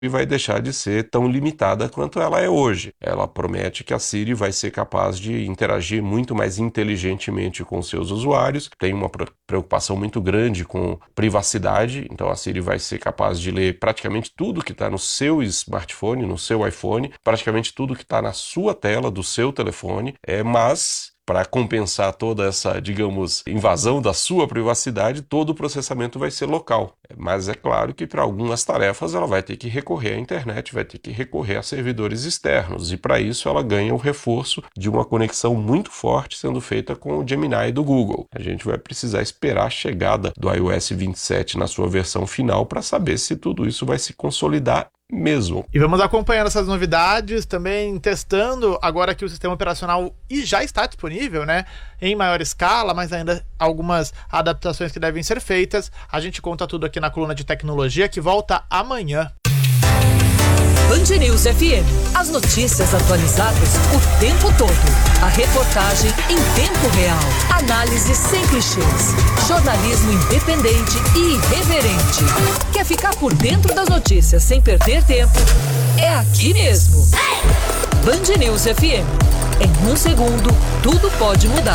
e vai deixar de ser tão limitada quanto ela é hoje. Ela promete que a Siri vai ser capaz de interagir muito mais inteligentemente com seus usuários, tem uma preocupação muito grande com privacidade, então a Siri vai ser capaz de ler praticamente tudo que está no seu smartphone, no seu iPhone, praticamente tudo que está na sua tela do seu telefone, mas para compensar toda essa, digamos, invasão da sua privacidade, todo o processamento vai ser local. Mas é claro que para algumas tarefas ela vai ter que recorrer à internet, vai ter que recorrer a servidores externos. E para isso ela ganha o reforço de uma conexão muito forte sendo feita com o Gemini do Google. A gente vai precisar esperar a chegada do iOS 27 na sua versão final para saber se tudo isso vai se consolidar mesmo. E vamos acompanhando essas novidades, também testando agora que o sistema operacional já está disponível, né, em maior escala, mas ainda algumas adaptações que devem ser feitas. A gente conta tudo aqui na coluna de tecnologia, que volta amanhã. Band News FM. As notícias atualizadas o tempo todo. A reportagem em tempo real. Análise sem clichês. Jornalismo independente e irreverente. Quer ficar por dentro das notícias sem perder tempo? É aqui mesmo. Band News FM. Em um segundo, tudo pode mudar.